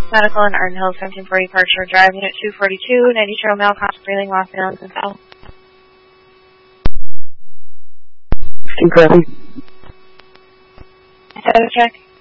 Medical in Arden Hills, 1740 Park Shore Drive, Unit 242, 90 Trail Mail, Constant Breathing, Los Angeles, and South. Confirm. Status check.